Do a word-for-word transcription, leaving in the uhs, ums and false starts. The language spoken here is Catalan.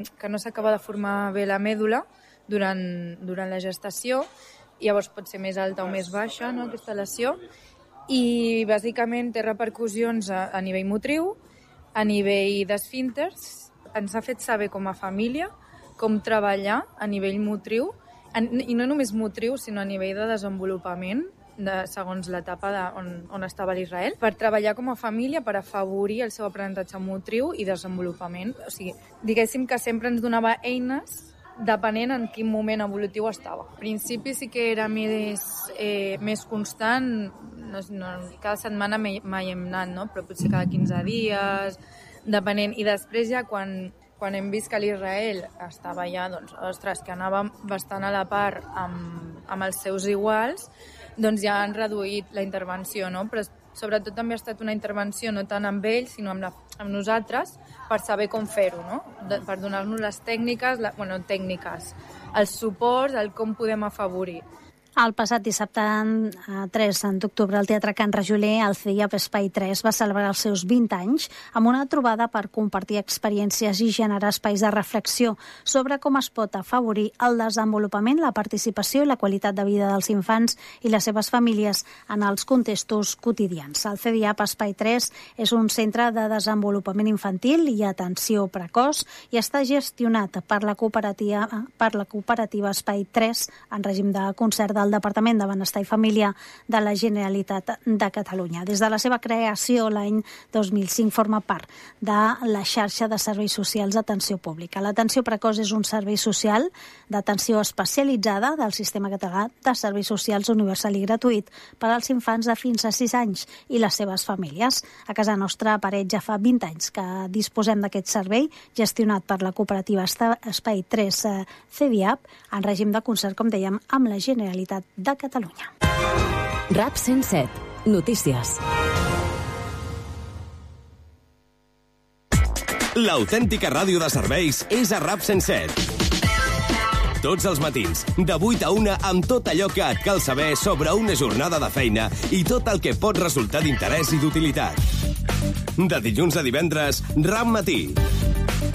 que no s'acaba de formar bé la mèdula durant, durant la gestació, llavors pot ser més alta o més baixa, no, aquesta lesió, i bàsicament té repercussions a, a nivell motriu, a nivell d'esfínters. Ens ha fet saber com a família com treballar a nivell motriu, i no només motriu, sinó a nivell de desenvolupament, de, segons l'etapa de, on, on estava l'Israel, per treballar com a família per afavorir el seu aprenentatge motriu i desenvolupament. O sigui, diguéssim que sempre ens donava eines depenent en quin moment evolutiu estava. Al principi sí que era més, eh, més constant, no, no, cada setmana mai, mai hem anat, no? Però potser cada quinze dies, depenent. I després ja quan, quan hem vist que l'Israel estava ja, doncs, ostres, que anava bastant a la part amb, amb els seus iguals, doncs ja han reduït la intervenció, no? Però sobretot també ha estat una intervenció no tant amb ells, sinó amb, la, amb nosaltres, per saber com fer-ho, no? De, per donar-nos les tècniques, la, bueno, tècniques, els suports, el com podem afavorir. El passat dissabte tres d'octubre al Teatre Can Rajoler, el C I A P Espai tres va celebrar els seus vint anys amb una trobada per compartir experiències i generar espais de reflexió sobre com es pot afavorir el desenvolupament, la participació i la qualitat de vida dels infants i les seves famílies en els contextos quotidians. El C I A P Espai tres és un centre de desenvolupament infantil i atenció precoç i està gestionat per la cooperativa, per la cooperativa Espai tres en règim de concert del Departament de Benestar i Família de la Generalitat de Catalunya. Des de la seva creació l'any dos mil cinc forma part de la xarxa de serveis socials d'atenció pública. L'atenció precoç és un servei social d'atenció especialitzada del Sistema Català de Serveis Socials universal i gratuït per als infants de fins a sis anys i les seves famílies. A casa nostra, a Paret, ja fa vint anys que disposem d'aquest servei gestionat per la cooperativa Espai tres C I A P en règim de concert, com dèiem, amb la Generalitat de Catalunya. RAP cent set. Notícies. L'autèntica ràdio de serveis és a RAP cent set. Tots els matins, de vuit a una, amb tot allò que et cal saber sobre una jornada de feina i tot el que pot resultar d'interès i d'utilitat. De dilluns a divendres, RAP Matí.